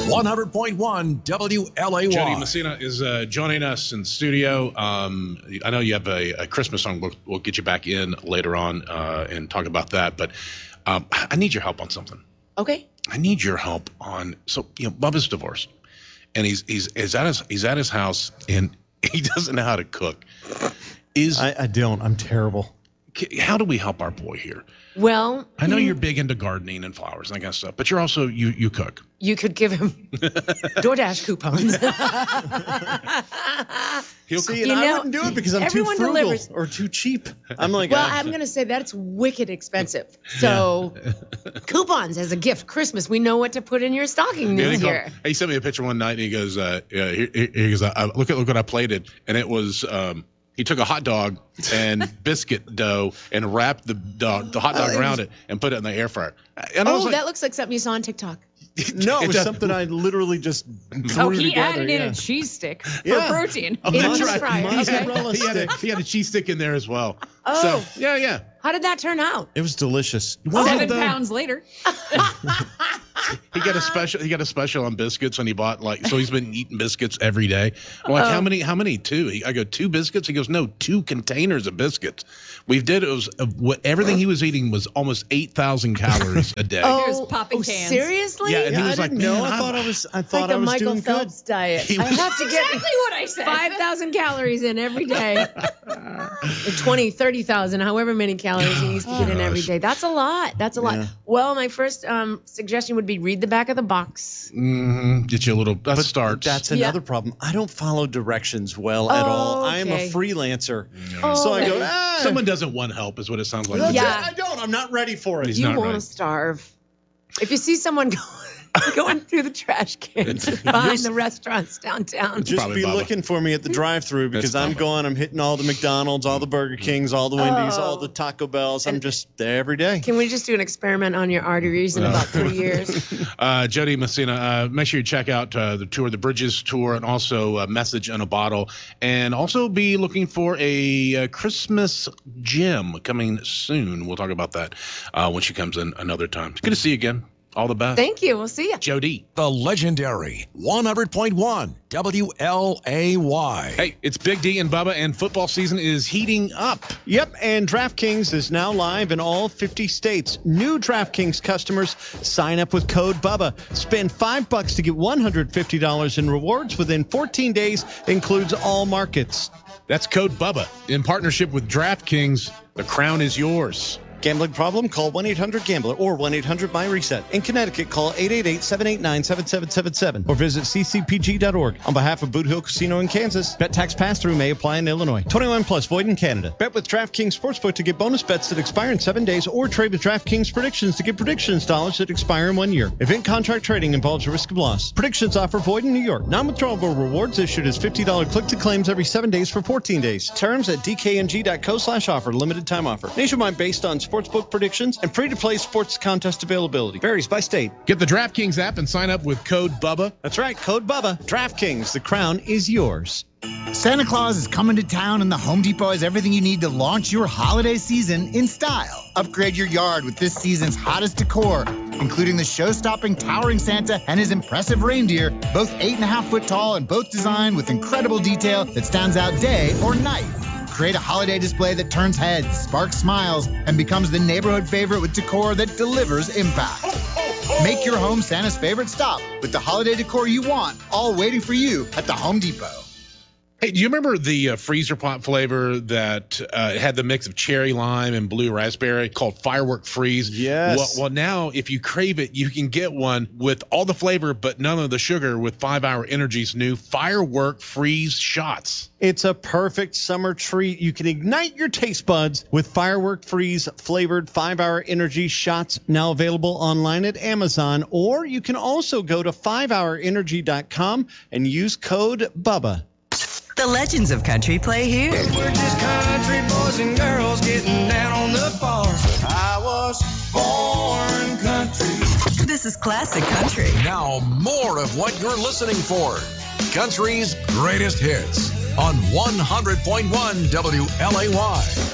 100.1 WLAY. Jody Messina is joining us in studio. I know you have a Christmas song. We'll get you back in later on and talk about that. But I need your help on something. Okay. I need your help on Bubba's divorced, and he's at his house and he doesn't know how to cook. I don't. I'm terrible. How do we help our boy here? Well, I know you're big into gardening and flowers and that kind of stuff, but you're also you cook. You could give him DoorDash coupons. I wouldn't do it because I'm too frugal delivers. or too cheap. I'm like, well, I'm going to say that's wicked expensive. So coupons as a gift, Christmas, we know what to put in your stocking this year. He sent me a picture one night and he goes, he goes, look what I plated, and it was. He took a hot dog and biscuit dough and wrapped the hot dog around it and put it in the air fryer. And that looks like something you saw on TikTok. No, it was something I literally just threw he together. added in a cheese stick for protein. In the fryer. Okay. He had a cheese stick in there as well. Oh. So, yeah. How did that turn out? It was delicious. 7 pounds later. He got a special on biscuits, and he bought so he's been eating biscuits every day. I'm like, how many? 2? I go, 2 biscuits? He goes, no, 2 containers of biscuits. Everything he was eating was almost 8,000 calories a day. There's popping cans. Seriously? Yeah, and he was I didn't know. I thought I was like the Michael doing Phelps good. diet. I have to get exactly what I said. 5,000 calories in every day. 20, 30,000, however many calories he needs to get in every day. That's a lot. Yeah. Well, my first suggestion would be read the back of the box. Mm-hmm. Get you a little start. That's another problem. I don't follow directions well at all. I am a freelancer. So I go, Someone doesn't want help is what it sounds like. Yeah. I don't. I'm not ready for it. You won't starve. If you see someone going through the trash cans behind the restaurants downtown. Just be looking for me at the drive-thru because I'm hitting all the McDonald's, all the Burger Kings, all the Wendy's, all the Taco Bells. I'm just there every day. Can we just do an experiment on your arteries in about 3 years? Jody Messina, make sure you check out the tour, the Bridges tour, and also Message in a Bottle. And also be looking for a Christmas gem coming soon. We'll talk about that when she comes in another time. It's good to see you again. All the best. Thank you. We'll see you. Jody. The legendary 100.1 WLAY. Hey, it's Big D and Bubba, and football season is heating up. Yep, and DraftKings is now live in all 50 states. New DraftKings customers sign up with code BUBBA. Spend $5 to get $150 in rewards within 14 days. Includes all markets. That's code BUBBA. In partnership with DraftKings, the crown is yours. Gambling problem? Call 1-800-GAMBLER or 1-800-MY-RESET. In Connecticut, call 888-789-7777 or visit ccpg.org. On behalf of Boot Hill Casino in Kansas, bet tax pass-through may apply in Illinois. 21 plus, void in Canada. Bet with DraftKings Sportsbook to get bonus bets that expire in 7 days or trade with DraftKings Predictions to get predictions dollars that expire in 1 year. Event contract trading involves a risk of loss. Predictions offer void in New York. Non-withdrawable rewards issued as $50 click-to-claims every 7 days for 14 days. Terms at dkng.co/offer. Limited time offer. Nationwide based on sportsbook predictions and free-to-play sports contest availability. Varies by state. Get the DraftKings app and sign up with code BUBBA. That's right, code BUBBA. DraftKings, the crown is yours. Santa Claus is coming to town, and the Home Depot has everything you need to launch your holiday season in style. Upgrade your yard with this season's hottest decor, including the show-stopping towering Santa and his impressive reindeer, both 8.5 foot tall and both designed with incredible detail that stands out day or night. Create a holiday display that turns heads, sparks smiles, and becomes the neighborhood favorite with decor that delivers impact. Make your home Santa's favorite stop with the holiday decor you want, all waiting for you at the Home Depot. Hey, do you remember the freezer pop flavor that had the mix of cherry lime and blue raspberry called Firework Freeze? Yes. Well, now if you crave it, you can get one with all the flavor but none of the sugar with 5 Hour Energy's new Firework Freeze shots. It's a perfect summer treat. You can ignite your taste buds with Firework Freeze flavored 5 Hour Energy shots, now available online at Amazon, or you can also go to 5hourenergy.com and use code BUBBA. The legends of country play here. We're just country boys and girls getting down on the farm. I was born country. This is classic country. Now more of what you're listening for. Country's greatest hits on 100.1 WLAY.